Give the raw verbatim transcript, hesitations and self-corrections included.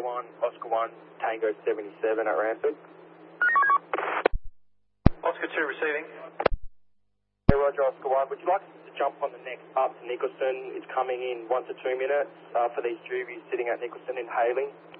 one, Oscar one, Tango seventy-seven at Ranford. Oscar two receiving. Hey, Roger, Oscar one. Would you like us to jump on the next up to Nicholson? It's coming in one to two minutes uh, for these juvies sitting at Nicholson inhaling.